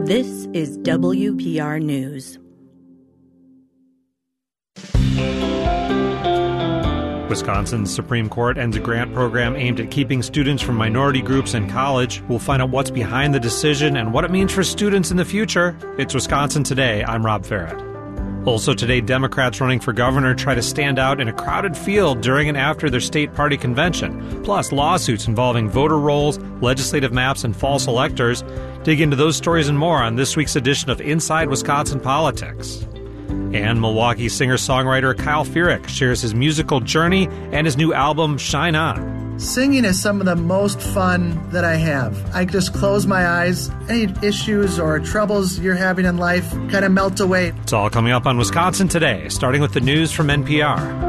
This is WPR News. Wisconsin's Supreme Court ends a grant program aimed at keeping students from minority groups in college. We'll find out what's behind the decision and what it means for students in the future. It's Wisconsin Today. I'm Rob Farrett. Also today, Democrats running for governor try to stand out in a crowded field during and after their state party convention. Plus, lawsuits involving voter rolls, legislative maps, and false electors. Dig into those stories and more on this week's edition of Inside Wisconsin Politics. And Milwaukee singer-songwriter Kyle Furick shares his musical journey and his new album, Shine On. Singing is some of the most fun that I have. I just close my eyes. Any issues or troubles you're having in life kind of melt away. It's all coming up on Wisconsin Today, starting with the news from NPR.